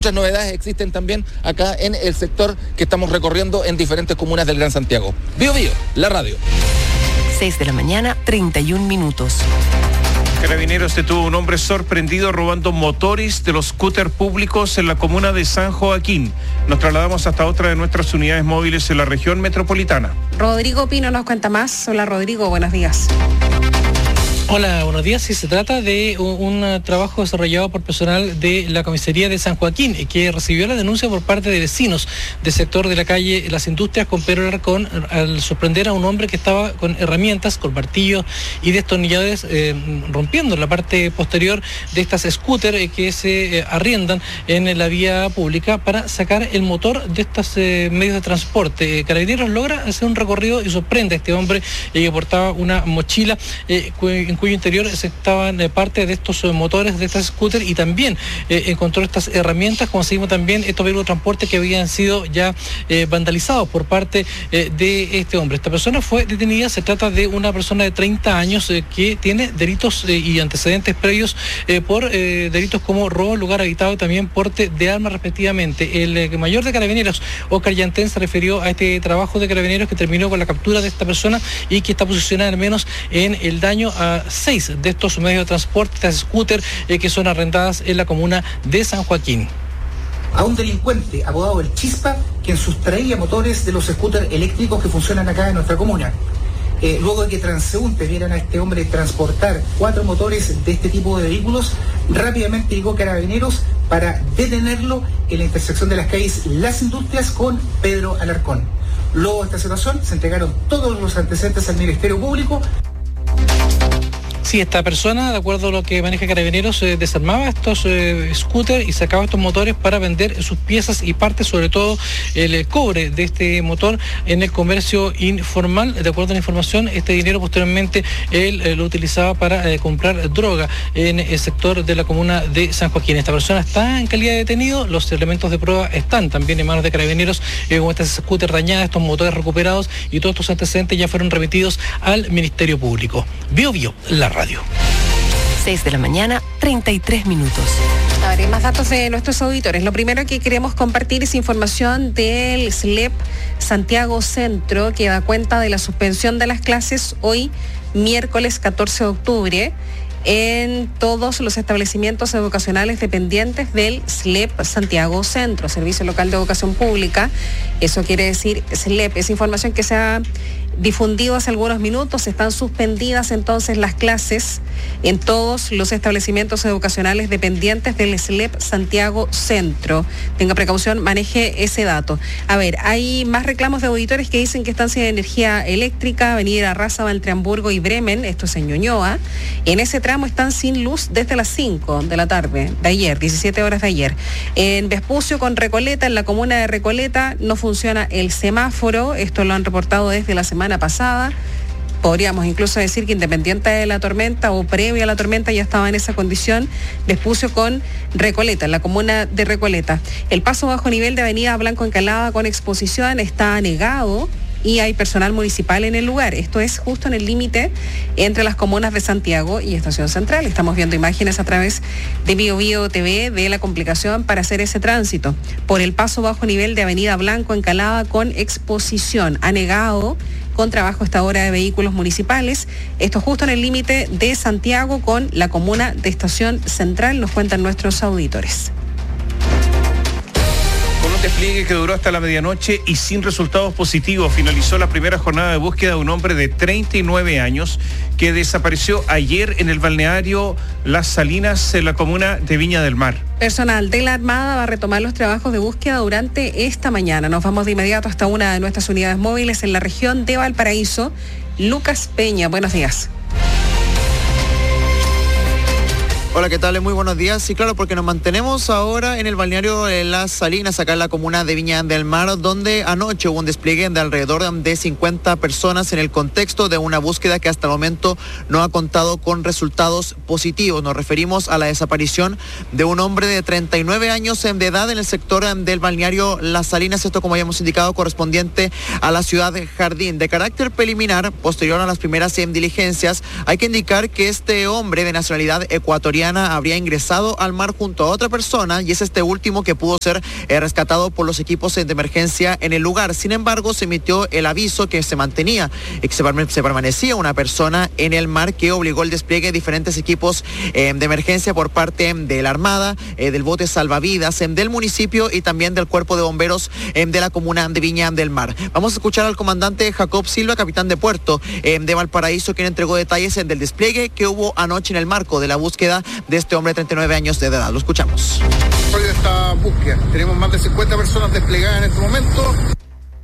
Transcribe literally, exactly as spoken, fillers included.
Muchas novedades existen también acá en el sector que estamos recorriendo en diferentes comunas del Gran Santiago. Bío Bío, la radio. seis de la mañana, treinta y un minutos. Carabineros detuvo un hombre sorprendido robando motores de los scooters públicos en la comuna de San Joaquín. Nos trasladamos hasta otra de nuestras unidades móviles en la región metropolitana. Rodrigo Pino nos cuenta más. Hola Rodrigo, buenos días. Hola, buenos días. Sí, se trata de un, un trabajo desarrollado por personal de la comisaría de San Joaquín, que recibió la denuncia por parte de vecinos del sector de la calle Las Industrias con Pedro Alarcón al sorprender a un hombre que estaba con herramientas, con martillos y destornilladores, eh, rompiendo la parte posterior de estas scooters eh, que se eh, arriendan en la vía pública para sacar el motor de estos eh, medios de transporte. Eh, Carabineros logra hacer un recorrido y sorprende a este hombre eh, que portaba una mochila eh, en cuyo interior se estaban eh, parte de estos eh, motores de estas scooters y también eh, encontró estas herramientas, como seguimos también estos vehículos de transporte que habían sido ya eh, vandalizados por parte eh, de este hombre. Esta persona fue detenida. Se trata de una persona de treinta años eh, que tiene delitos eh, y antecedentes previos eh, por eh, delitos como robo, lugar habitado y también porte de armas respectivamente. El eh, mayor de Carabineros, Oscar Yantén, se refirió a este trabajo de Carabineros que terminó con la captura de esta persona y que está posicionada al menos en el daño a seis de estos medios de transporte, estas scooters eh, que son arrendadas en la comuna de San Joaquín. A un delincuente apodado el Chispa, quien sustraía motores de los scooters eléctricos que funcionan acá en nuestra comuna. Eh, luego de que transeúntes vieran a este hombre transportar cuatro motores de este tipo de vehículos, rápidamente llegó Carabineros para detenerlo en la intersección de las calles Las Industrias con Pedro Alarcón. Luego de esta situación se entregaron todos los antecedentes al Ministerio Público. Sí, esta persona, de acuerdo a lo que maneja Carabineros, eh, desarmaba estos eh, scooters y sacaba estos motores para vender sus piezas y partes, sobre todo el eh, cobre de este motor en el comercio informal. De acuerdo a la información, este dinero posteriormente él eh, lo utilizaba para eh, comprar droga en el sector de la comuna de San Joaquín. Esta persona está en calidad de detenido. Los elementos de prueba están también en manos de Carabineros, eh, con estas scooters dañadas, estos motores recuperados y todos estos antecedentes ya fueron remitidos al Ministerio Público. Bío Bío, la radio. seis de la mañana, treinta y tres minutos. A ver, más datos de nuestros auditores. Lo primero que queremos compartir es información del S L E P Santiago Centro, que da cuenta de la suspensión de las clases hoy, miércoles catorce de octubre, en todos los establecimientos educacionales dependientes del S L E P Santiago Centro, Servicio Local de Educación Pública. Eso quiere decir S L E P. Es información que se ha difundido hace algunos minutos. Están suspendidas entonces las clases en todos los establecimientos educacionales dependientes del S L E P Santiago Centro. Tenga precaución, maneje ese dato. A ver, hay más reclamos de auditores que dicen que están sin energía eléctrica, Avenida Raza, Valtrehamburgo y Bremen, esto es en Ñuñoa. En ese tramo están sin luz desde las cinco de la tarde de ayer, diecisiete horas de ayer. En Vespucio con Recoleta, en la comuna de Recoleta, no funciona el semáforo. Esto lo han reportado desde la semana pasada. Podríamos incluso decir que independiente de la tormenta o previo a la tormenta ya estaba en esa condición. Vespucio con Recoleta, en la comuna de Recoleta. El paso bajo nivel de Avenida Blanco Encalada con Exposición está anegado y hay personal municipal en el lugar. Esto es justo en el límite entre las comunas de Santiago y Estación Central. Estamos viendo imágenes a través de Bío Bío T V de la complicación para hacer ese tránsito por el paso bajo nivel de Avenida Blanco Encalada con Exposición, anegado con trabajo esta hora de vehículos municipales. Esto justo en el límite de Santiago con la comuna de Estación Central, nos cuentan nuestros auditores. Con un despliegue que duró hasta la medianoche y sin resultados positivos, finalizó la primera jornada de búsqueda de un hombre de treinta y nueve años que desapareció ayer en el balneario Las Salinas, en la comuna de Viña del Mar. Personal de la Armada va a retomar los trabajos de búsqueda durante esta mañana. Nos vamos de inmediato hasta una de nuestras unidades móviles en la región de Valparaíso. Lucas Peña, buenos días. Hola, ¿qué tal? Muy buenos días. Sí, claro, porque nos mantenemos ahora en el balneario de Las Salinas, acá en la comuna de Viña del Mar, donde anoche hubo un despliegue de alrededor de cincuenta personas en el contexto de una búsqueda que hasta el momento no ha contado con resultados positivos. Nos referimos a la desaparición de un hombre de treinta y nueve años de edad en el sector del balneario Las Salinas, esto como habíamos indicado correspondiente a la ciudad de Jardín. De carácter preliminar, posterior a las primeras diligencias, hay que indicar que este hombre de nacionalidad ecuatoriana boliviana habría ingresado al mar junto a otra persona y es este último que pudo ser eh, rescatado por los equipos de emergencia en el lugar. Sin embargo, se emitió el aviso que se mantenía, que se, se permanecía una persona en el mar, que obligó el despliegue de diferentes equipos eh, de emergencia por parte de la Armada, eh, del bote salvavidas, eh, del municipio y también del cuerpo de bomberos eh, de la comuna de Viña del Mar. Vamos a escuchar al comandante Jacob Silva, capitán de puerto eh, de Valparaíso, quien entregó detalles eh, del despliegue que hubo anoche en el marco de la búsqueda de este hombre de treinta y nueve años de edad. Lo escuchamos. De esta búsqueda tenemos más de cincuenta personas desplegadas en este momento.